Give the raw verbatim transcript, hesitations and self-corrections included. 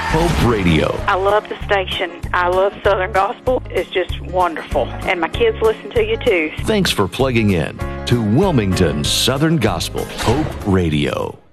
Hope Radio. I love the station. I love Southern Gospel. It's just wonderful. And my kids listen to you too. Thanks for plugging in to Wilmington Southern Gospel Hope Radio.